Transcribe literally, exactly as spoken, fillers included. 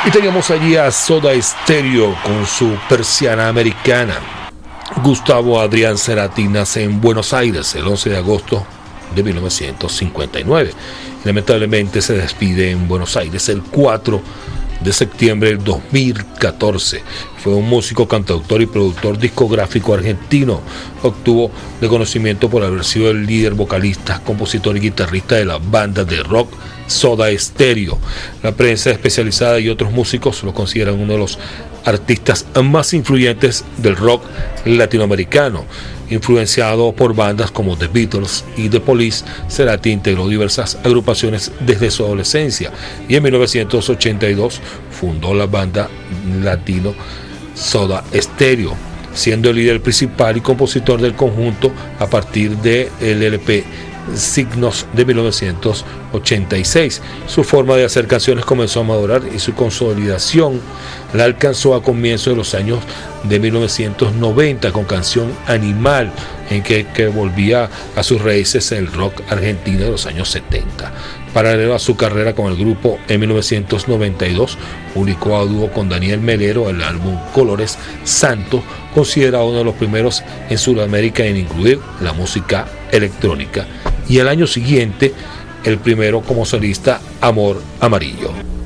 Y teníamos allí a Soda Stereo con su Persiana Americana. Gustavo Adrián Cerati nace en Buenos Aires el once de agosto de mil novecientos cincuenta y nueve. Lamentablemente se despide en Buenos Aires el cuatro de septiembre del dos mil catorce. Fue un músico, cantautor y productor discográfico argentino. Obtuvo reconocimiento por haber sido el líder, vocalista, compositor y guitarrista de la banda de rock Soda Stereo. La prensa especializada y otros músicos lo consideran uno de los artistas más influyentes del rock latinoamericano. Influenciado por bandas como The Beatles y The Police, Cerati integró diversas agrupaciones desde su adolescencia y en mil novecientos ochenta y dos fundó la banda latino Soda Stereo, siendo el líder principal y compositor del conjunto a partir del L P Signos de mil novecientos ochenta y seis. Su forma de hacer canciones comenzó a madurar y su consolidación la alcanzó a comienzos de los años de mil novecientos noventa con Canción Animal, en que, que volvía a sus raíces el rock argentino de los años setenta. Paralelo a su carrera con el grupo, en mil novecientos noventa y dos publicó a dúo con Daniel Melero el álbum Colores Santos, considerado uno de los primeros en Sudamérica en incluir la música electrónica, y al año siguiente el primero como solista, Amor Amarillo.